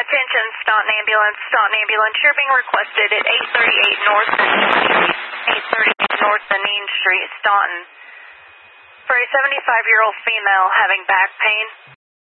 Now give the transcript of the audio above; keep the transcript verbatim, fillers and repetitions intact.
Attention, Staunton Ambulance, Staunton Ambulance. You're being requested at eight thirty-eight North eight thirty-eight North Deneen Street, Staunton, for a seventy-five-year-old female having back pain.